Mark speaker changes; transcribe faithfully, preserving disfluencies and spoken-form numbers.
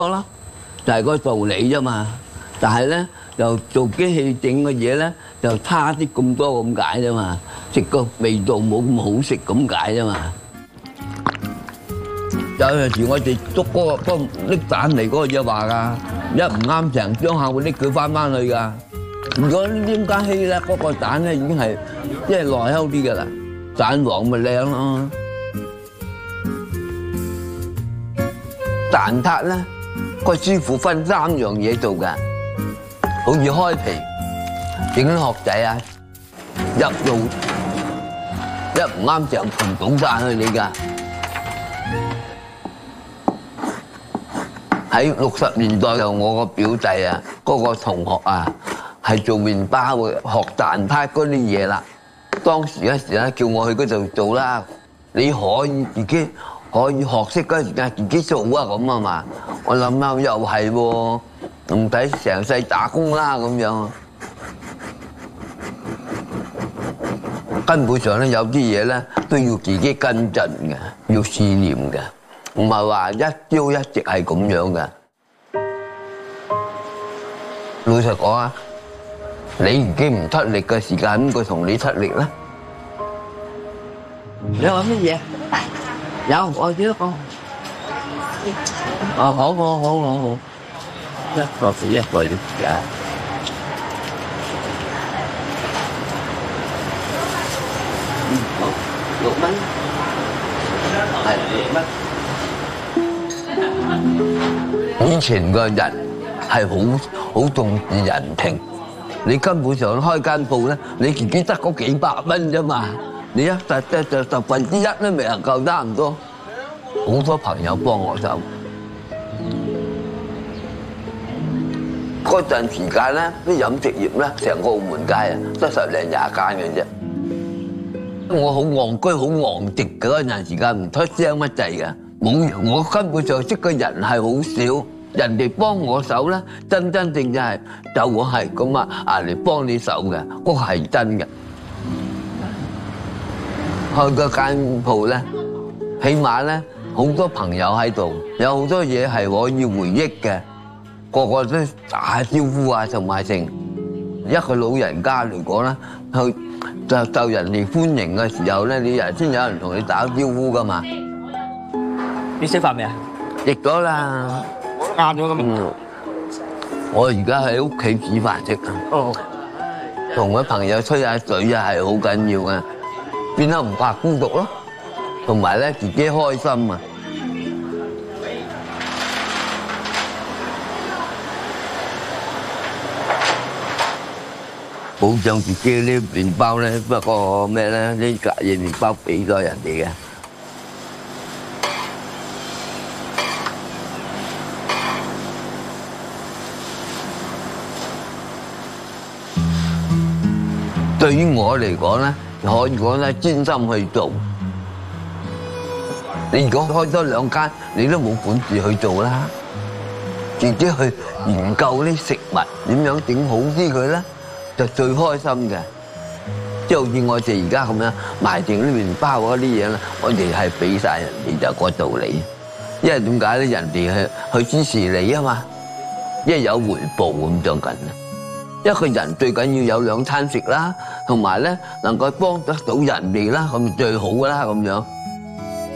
Speaker 1: 啦，就係個道理啫嘛。但係咧，就做機器整嘅嘢咧，就差啲咁多咁解啫嘛。食個味道冇咁好食咁解啫嘛。有陣時我哋捉嗰個嗰拎蛋嚟嗰個嘢話㗎，一唔啱成張客會拎佢翻翻去㗎。如果黏家稀咧，嗰個蛋咧已經係即係內香啲㗎啦，蛋黃咪靚咯。蛋撻咧，個師傅分三樣嘢做㗎，好似開皮、整殼仔啊，入肉一唔啱成盤倒晒去你㗎。喺六十年代就我個表弟啊，嗰個同學啊，係做麵包嘅，學蛋撻嗰啲嘢啦。當時嗰時咧叫我去嗰度做啦，你可以自己可以學識嗰時間自己做啊咁啊嘛。我諗諗又係喎，唔使成世打工啦咁樣。根本上咧有啲嘢咧都要自己跟進嘅，要試驗嘅。唔係話一朝一夕係咁樣嘅。老實講啊，你自己唔出力嘅時間，邊個同你出力咧？你話乜嘢？有，我知一個。哦，好好好好好，一個是一個嘅時間。嗯，好，六蚊。係六蚊。以前個人係好好重視人情，你根本上開間鋪咧，你自己得嗰幾百蚊啫嘛，你一得得就十分之一都未能夠差唔多。好多朋友幫我手，嗰陣時間咧，啲飲食業咧，成個澳門街啊，得十零廿間嘅啫。我好戇居，好戇直嘅嗰陣時間，唔出聲乜滯嘅。冇，我根本上識嘅人係好少，人哋幫我手咧，真真正正係就我係咁啊啊嚟幫你手嘅，嗰個係真嘅。開嗰間鋪咧，起碼咧好多朋友喺度，有好多嘢係可以回憶嘅，個個都打招呼啊，同埋成一個老人家嚟講咧，去就受人哋歡迎嘅時候咧，你人先有人同你打招呼噶嘛。
Speaker 2: 你食飯未啊？
Speaker 1: 食咗啦，
Speaker 2: 晏咗咁。
Speaker 1: 嗯，我而家喺屋企煮飯食啊。
Speaker 2: 哦，
Speaker 1: 同個朋友吹下水啊，係好緊要嘅，變得唔怕孤獨咯，同埋咧自己開心啊。保障自己啲麵包咧，不過咩咧？呢隔夜麵包俾咗人哋嘅。對於我嚟講咧，可以講咧專心去做。你如果開多兩間，你都冇本事去做啦。自己去研究啲食物點樣整好啲佢咧，就最開心嘅。即係好似我哋而家咁樣賣定啲麵包嗰啲嘢咧，我哋係俾曬人哋就個道理。因為點解咧？人哋去去支持你啊嘛，因為有回報咁就緊啦。一個人最緊要有兩餐食啦，同埋咧能夠幫得到人哋啦，咁最好噶啦咁樣。